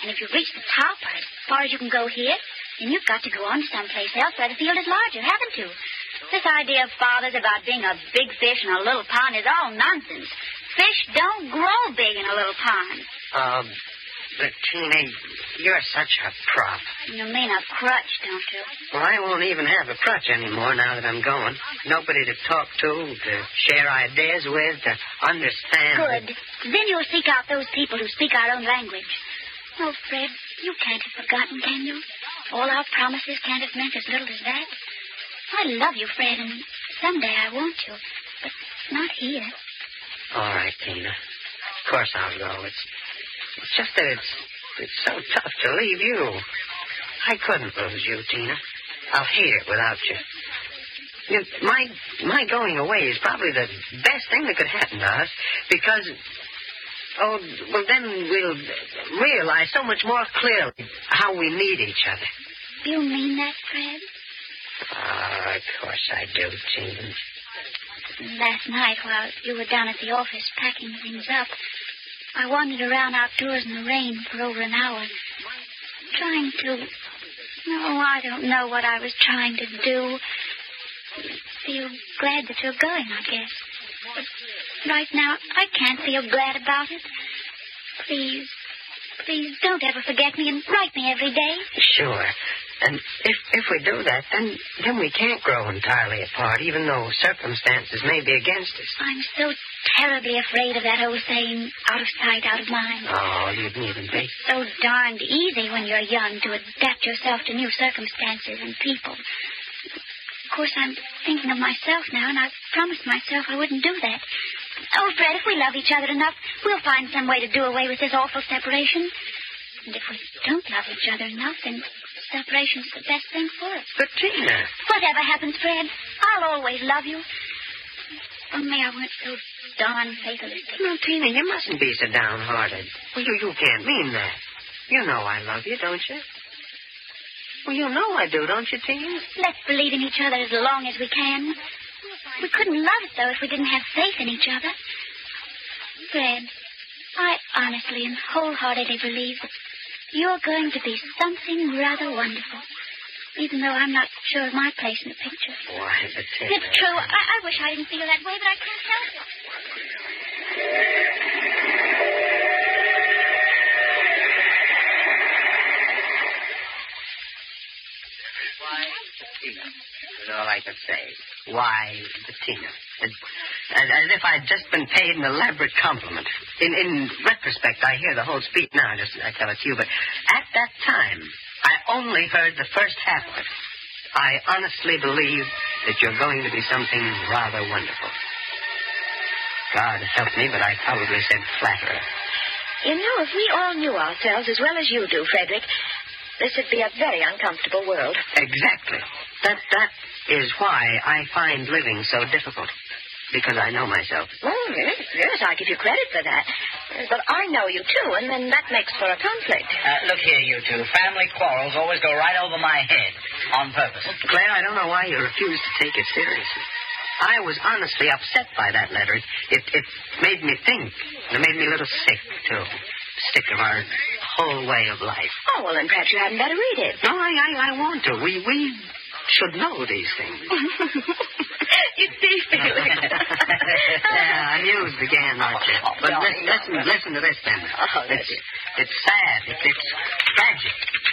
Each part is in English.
And if you've reached the top or as far as you can go here, then you've got to go on to someplace else where the field is larger, haven't you? This idea of Father's about being a big fish in a little pond is all nonsense. Fish don't grow big in a little pond. Bettina, you're such a prop. You mean a crutch, don't you? Well, I won't even have a crutch anymore now that I'm going. Nobody to talk to share ideas with, to understand. Good. Then you'll seek out those people who speak our own language. Oh, Fred, you can't have forgotten, can you? All our promises can't have meant as little as that. I love you, Fred, and someday I want you, but not here. All right, Tina. Of course I'll go. It's just that it's so tough to leave you. I couldn't lose you, Tina. I'll hate it without you. My going away is probably the best thing that could happen to us because, then we'll realize so much more clearly how we need each other. Do you mean that, Fred? Oh, of course I do, Tina. Last night, while you were down at the office packing things up, I wandered around outdoors in the rain for over an hour, trying to... I don't know what I was trying to do. Feel glad that you're going, I guess. But right now, I can't feel glad about it. Please don't ever forget me and write me every day. Sure. And if we do that, then we can't grow entirely apart, even though circumstances may be against us. I'm so terribly afraid of that old saying, out of sight, out of mind. Oh, you needn't be. It's so darned easy when you're young to adapt yourself to new circumstances and people. Of course, I'm thinking of myself now, and I've promised myself I wouldn't do that. Oh, Fred, if we love each other enough, we'll find some way to do away with this awful separation. And if we don't love each other enough, then separation's the best thing for us. But, Tina... Whatever happens, Fred, I'll always love you. Only I weren't so darn fatalistic. No, Tina, you mustn't be so downhearted. Well, you can't mean that. You know I love you, don't you? Well, you know I do, don't you, Tina? Let's believe in each other as long as we can. We couldn't love it, though, if we didn't have faith in each other. Fred, I honestly and wholeheartedly believe that you're going to be something rather wonderful, even though I'm not sure of my place in the picture. Why, but Tina... It's true. I wish I didn't feel that way, but I can't help it. Why, Bettina? That's all I can say. Why, Bettina? As if I'd just been paid an elaborate compliment. In retrospect, I hear the whole speech now, just as I tell it to you, but at that time, I only heard the first half of it. I honestly believe that you're going to be something rather wonderful. God help me, but I probably said flatterer. You know, if we all knew ourselves as well as you do, Frederick, this would be a very uncomfortable world. Exactly. That is why I find living so difficult. Because I know myself. Oh, yes, I give you credit for that. But I know you, too, and then that makes for a conflict. Look here, you two. Family quarrels always go right over my head on purpose. Claire, I don't know why you refuse to take it seriously. I was honestly upset by that letter. It made me think. It made me a little sick, too. Sick of our whole way of life. Oh, well, then perhaps you hadn't better read it. No, I want to. We should know these things. You see, Felix. Yeah, amused again, aren't you? Oh, But darling, listen to this, then. Oh, It's sad. It's tragic.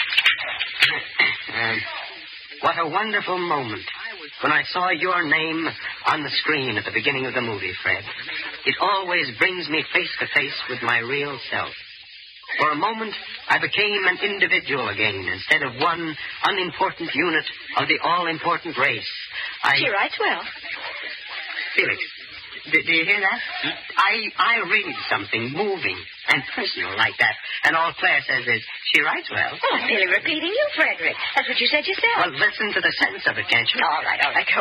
What a wonderful moment when I saw your name on the screen at the beginning of the movie, Fred. It always brings me face to face with my real self. For a moment, I became an individual again instead of one unimportant unit of the all-important race. She writes well. Felix, do you hear that? I read something moving and personal like that, and all Claire says is, she writes well. Oh, I'm merely repeating you, Frederick. That's what you said yourself. Well, listen to the sense of it, can't you? All right. Go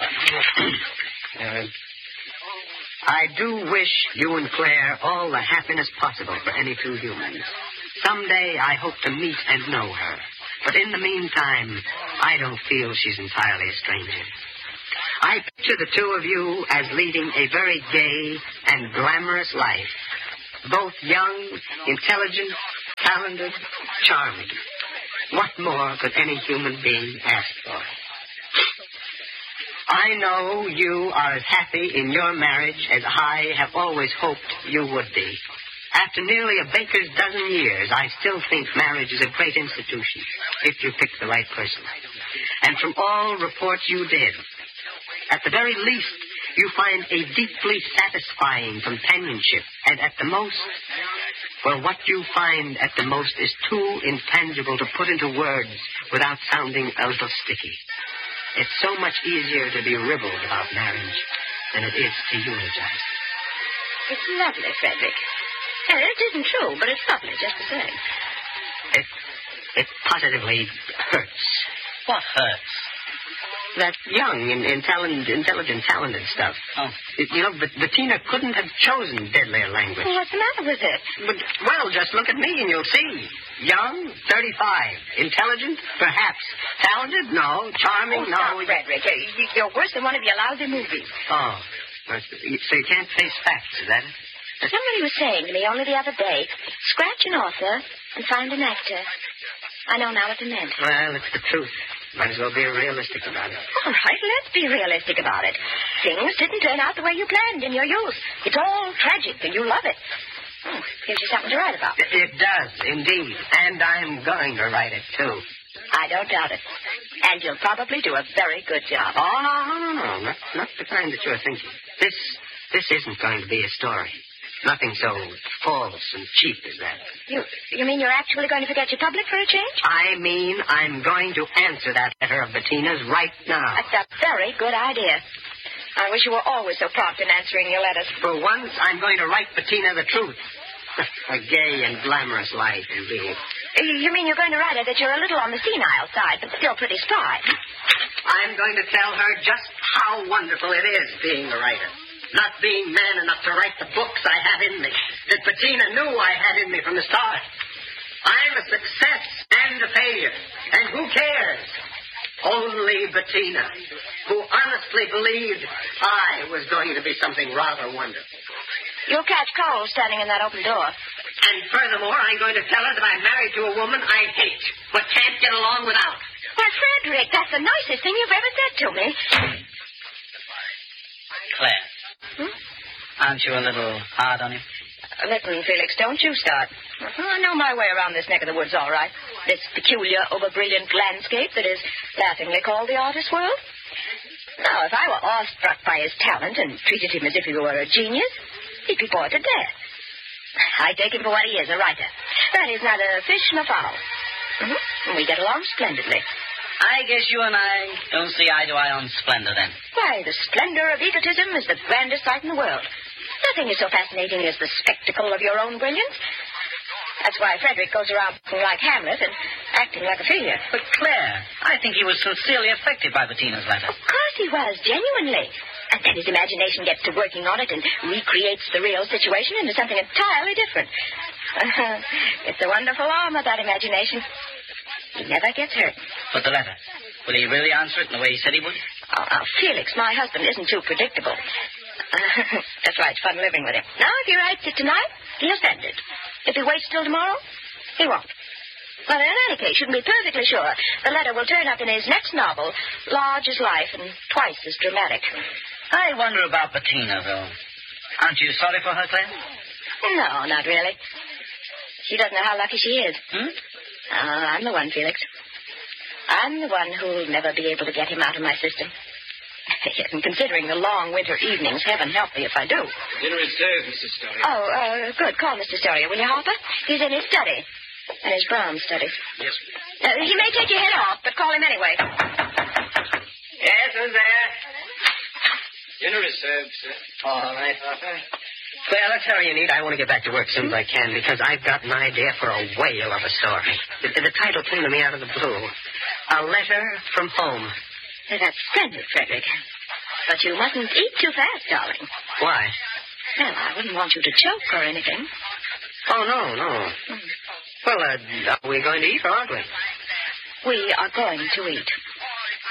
on. I do wish you and Claire all the happiness possible for any two humans. Someday I hope to meet and know her. But in the meantime, I don't feel she's entirely a stranger. I picture the two of you as leading a very gay and glamorous life. Both young, intelligent, talented, charming. What more could any human being ask for? I know you are as happy in your marriage as I have always hoped you would be. After nearly a baker's dozen years, I still think marriage is a great institution, if you pick the right person. And from all reports you did, at the very least, you find a deeply satisfying companionship. And at the most, well, what you find at the most is too intangible to put into words without sounding a little sticky. It's so much easier to be ribald about marriage than it is to eulogize. It's lovely, Frederick. It isn't true, but it's lovely just the same. It positively hurts. What hurts? That young, intelligent, talented stuff. Oh. You know, Bettina couldn't have chosen deadlier language. Well, what's the matter with it? Well, just look at me and you'll see. Young, 35. Intelligent, perhaps. Talented, no. Charming, no. Stop, Frederick. You're worse than one of your lousy movies. Oh. So you can't face facts, is that it? Somebody was saying to me only the other day, scratch an author and find an actor. I know now what it meant. Well, it's the truth. Might as well be realistic about it. All right, let's be realistic about it. Things didn't turn out the way you planned in your youth. It's all tragic, and you love it. Oh, gives you something to write about. It does, indeed. And I'm going to write it, too. I don't doubt it. And you'll probably do a very good job. Oh, no. Not the kind that you're thinking. This isn't going to be a story. Nothing so false and cheap as that. You mean you're actually going to forget your public for a change? I mean, I'm going to answer that letter of Bettina's right now. That's a very good idea. I wish you were always so prompt in answering your letters. For once, I'm going to write Bettina the truth. A gay and glamorous life, indeed. You mean you're going to write her that you're a little on the senile side, but still pretty spry? I'm going to tell her just how wonderful it is being a writer. Not being man enough to write the books I have in me, that Bettina knew I had in me from the start. I'm a success and a failure, and who cares? Only Bettina, who honestly believed I was going to be something rather wonderful. You'll catch Cole standing in that open door. And furthermore, I'm going to tell her that I'm married to a woman I hate, but can't get along without. Well, Frederick, that's the nicest thing you've ever said to me. Claire. Aren't you a little hard on him? Listen, Felix, don't you start. I know my way around this neck of the woods all right. This peculiar, over-brilliant landscape that is laughingly called the artist world. Now, if I were awestruck by his talent and treated him as if he were a genius, he'd be bored to death. I take him for what he is, a writer. That is neither fish nor fowl. And we get along splendidly. I guess you and I don't see eye to eye on splendor, then. Why, the splendor of egotism is the grandest sight in the world. Nothing is so fascinating as the spectacle of your own brilliance. That's why Frederick goes around like Hamlet and acting like Ophelia. But, Claire, I think he was sincerely affected by Bettina's letter. Of course he was, genuinely. And then his imagination gets to working on it and recreates the real situation into something entirely different. It's a wonderful arm of that imagination. He never gets hurt. But the letter, will he really answer it in the way he said he would? Oh, Felix, my husband isn't too predictable. That's why it's fun living with him. Now, if he writes it tonight, he'll send it. If he waits till tomorrow, he won't. Well, in any case, you can be perfectly sure the letter will turn up in his next novel, large as life and twice as dramatic. I wonder about Bettina, though. Aren't you sorry for her, Claire? No, not really. She doesn't know how lucky she is. I'm the one, Felix. I'm the one who'll never be able to get him out of my system. And considering the long winter evenings, heaven help me if I do. Dinner is served, Mrs. Story. Oh, good. Call Mr. Story, will you, Harper? He's in his study. And his brown study. Yes, He may take your head off, but call him anyway. Yes, who's there? Dinner is served, sir. All right. Claire, let's hurry and eat. I want to get back to work as soon as I can because I've got an idea for a whale of a story. The title came to me out of the blue. A Letter from Home. That's splendid, Frederick. But you mustn't eat too fast, darling. Why? Well, I wouldn't want you to choke or anything. Oh, no. Well, are we going to eat or aren't we? We are going to eat.